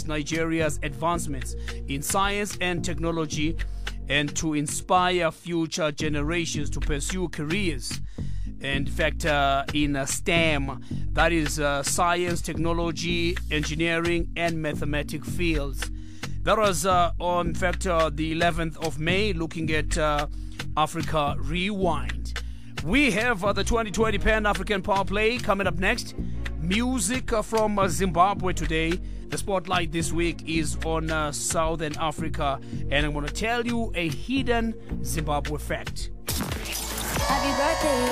Nigeria's advancements in science and technology and to inspire future generations to pursue careers. In fact, in STEM, that is science, technology, engineering, and mathematics fields. That was on, in fact, the 11th of May, looking at Africa Rewind. We have the 2020 Pan-African Power Play coming up next. Music from Zimbabwe today. The spotlight this week is on Southern Africa, and I'm going to tell you a hidden Zimbabwe fact. Happy birthday.